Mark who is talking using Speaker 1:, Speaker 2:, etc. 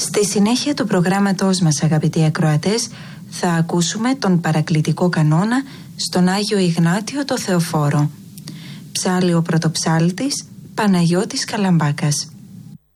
Speaker 1: Στη συνέχεια του προγράμματός μας, αγαπητοί ακροατές, θα ακούσουμε τον παρακλητικό κανόνα στον Άγιο Ιγνάτιο το Θεοφόρο. Ψάλλει ο πρωτοψάλτης Παναγιώτης Καλαμπάκας.